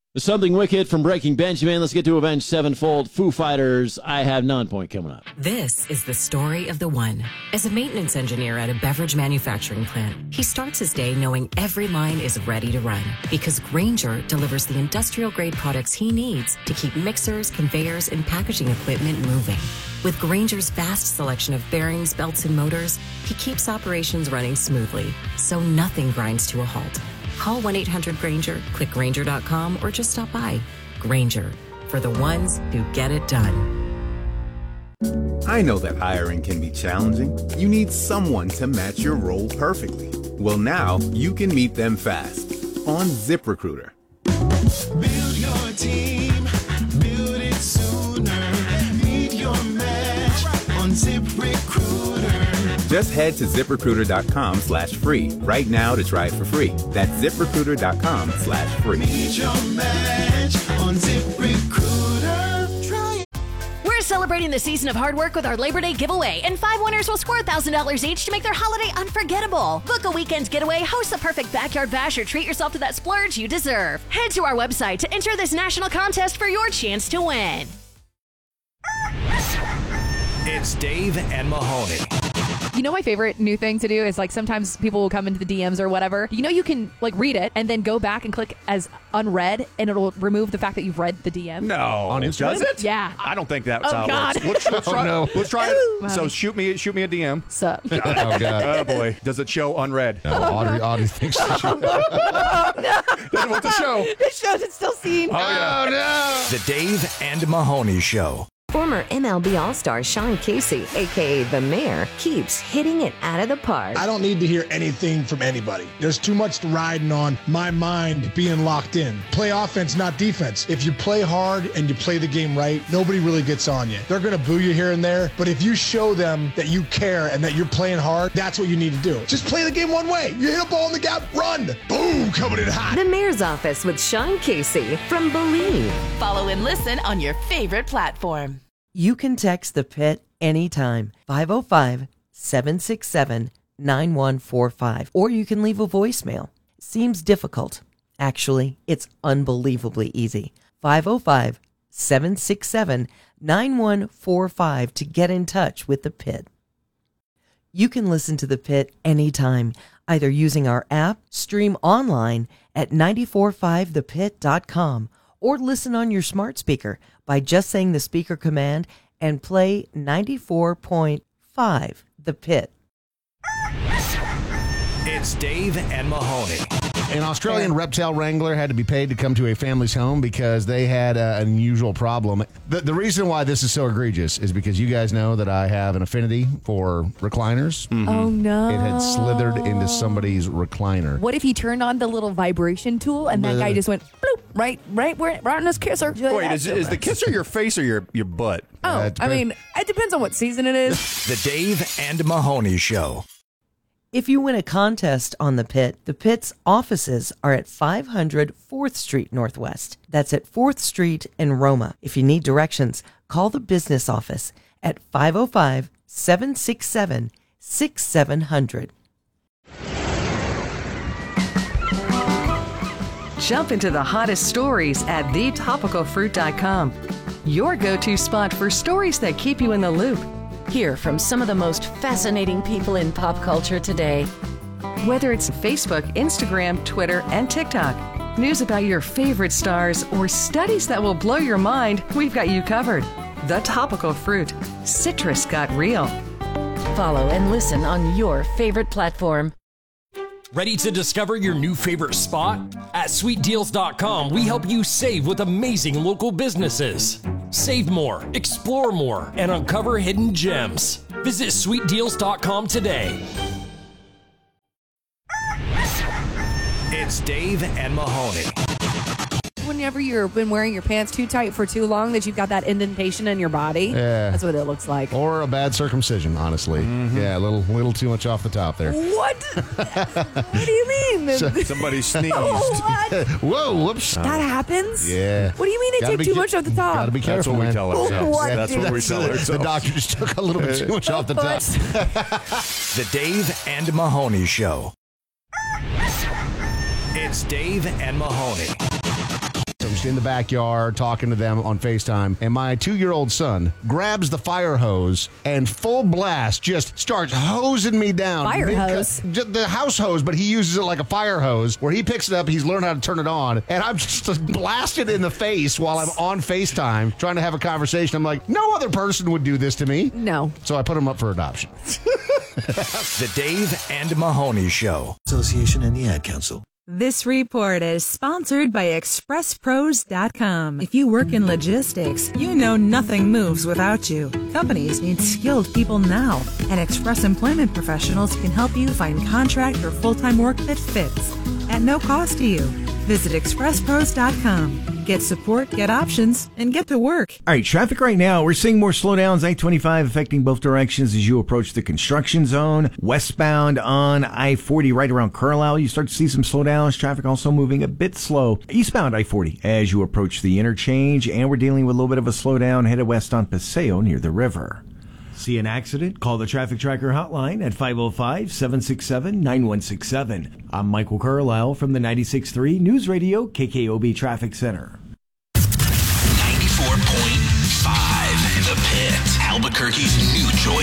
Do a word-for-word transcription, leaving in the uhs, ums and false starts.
Something Wicked from Breaking Benjamin. Let's get to Avenged Sevenfold. Foo Fighters, I Have None point coming up. This is the story of the one. As a maintenance engineer at a beverage manufacturing plant, he starts his day knowing every line is ready to run because Grainger delivers the industrial-grade products he needs to keep mixers, conveyors, and packaging equipment moving. With Grainger's vast selection of bearings, belts, and motors, he keeps operations running smoothly, so nothing grinds to a halt. Call one eight hundred Grainger, click Grainger dot com, or just stop by. Grainger, for the ones who get it done. I know that hiring can be challenging. You need someone to match your role perfectly. Well, now you can meet them fast on ZipRecruiter. Build your team, build it sooner. Meet your match on ZipRecruiter. Just head to ZipRecruiter.com slash free right now to try it for free. That's ZipRecruiter.com slash free. Meet your match on ZipRecruiter. Try it. We're celebrating the season of hard work with our Labor Day giveaway, and five winners will score one thousand dollars each to make their holiday unforgettable. Book a weekend getaway, host the perfect backyard bash, or treat yourself to that splurge you deserve. Head to our website to enter this national contest for your chance to win. It's Dave and Mahoney. You know, my favorite new thing to do is, like, sometimes people will come into the D Ms or whatever. You know, you can, like, read it and then go back and click as unread, and it'll remove the fact that you've read the D M. No. On Instagram? Does it? Yeah. I don't think that's Oh, how God. it works. Let's, let's try, Oh, no. let's try it. So shoot me shoot me a D M. Sup? Oh, God. Oh, boy. Does it show unread? No, Audrey, Audrey thinks she should. That's what the show. It shows it's still seen. Oh, yeah. Oh, no. The Dave and Mahoney Show. Former M L B All-Star Sean Casey, a k a. The Mayor, keeps hitting it out of the park. I don't need to hear anything from anybody. There's too much riding on my mind being locked in. Play offense, not defense. If you play hard and you play the game right, nobody really gets on you. They're going to boo you here and there, but if you show them that you care and that you're playing hard, that's what you need to do. Just play the game one way. You hit a ball in the gap, run. Boom, coming in hot. The Mayor's Office with Sean Casey from Believe. Follow and listen on your favorite platform. You can text the Pit anytime, five oh five, seven six seven, nine one four five, or you can leave a voicemail. Seems difficult. Actually, it's unbelievably easy. five oh five, seven six seven, nine one four five to get in touch with the Pit. You can listen to the Pit anytime, either using our app, stream online at nine four five the pit dot com, or listen on your smart speaker by just saying the speaker command and play ninety-four point five The Pit. It's Dave and Mahoney. An Australian reptile wrangler had to be paid to come to a family's home because they had uh, an unusual problem. The, the reason why this is so egregious is because you guys know that I have an affinity for recliners. Mm-hmm. Oh, no. It had slithered into somebody's recliner. What if he turned on the little vibration tool and that guy just went bloop, right, right, where, right on his kisser? Wait, is, is the kisser your face or your, your butt? Oh, Uh, it I depends. mean, it depends on what season it is. The Dave and Mahoney Show. If you win a contest on the Pit, the Pit's offices are at five hundred fourth Street Northwest. That's at fourth Street in Roma. If you need directions, call the business office at five oh five, seven six seven, six seven zero zero. Jump into the hottest stories at the topical fruit dot com. Your go-to spot for stories that keep you in the loop. Hear from some of the most fascinating people in pop culture today. Whether it's Facebook, Instagram, Twitter, and TikTok, news about your favorite stars, or studies that will blow your mind, we've got you covered. The Topical Fruit. Citrus got real. Follow and listen on your favorite platform. Ready to discover your new favorite spot? At sweet deals dot com, we help you save with amazing local businesses. Save more, explore more, and uncover hidden gems. Visit sweet deals dot com today. It's Dave and Mahoney. Whenever you've been wearing your pants too tight for too long that you've got that indentation in your body, Yeah. that's what it looks like. Or a bad circumcision, honestly. Mm-hmm. Yeah, a little, little too much off the top there. What? What do you mean? Somebody sneezed. What? Whoa, whoops. That happens? Yeah. What do you mean they Gotta take be too ca- much off the top? Gotta be That's careful, what we man. tell ourselves. What? That's what we tell The ourselves. doctor just took a little bit too much off the top. The Dave and Mahoney Show. It's Dave and Mahoney. just in the backyard talking to them on FaceTime, and my two-year-old son grabs the fire hose and full blast just starts hosing me down. Fire Mid- hose? Just the house hose, but he uses it like a fire hose, where he picks it up, he's learned how to turn it on, and I'm just blasted in the face while I'm on FaceTime trying to have a conversation. I'm like, no other person would do this to me. No. So I put him up for adoption. The Dave and Mahoney Show. Association and the Ad Council. This report is sponsored by Express Pros dot com. If you work in logistics, you know nothing moves without you. Companies need skilled people now, and Express Employment Professionals can help you find contract or full-time work that fits at no cost to you. Visit Express Pros dot com. Get support, get options, and get to work. All right, traffic right now. We're seeing more slowdowns. I twenty-five affecting both directions as you approach the construction zone. Westbound on I forty right around Carlisle, you start to see some slowdowns. Traffic also moving a bit slow. Eastbound I forty as you approach the interchange. And we're dealing with a little bit of a slowdown headed west on Paseo near the river. See an accident? Call the Traffic Tracker hotline at five oh five, seven six seven, nine one six seven. I'm Michael Carlisle from the ninety-six point three News Radio K K O B Traffic Center. ninety-four point five The Pit, Albuquerque's new choice.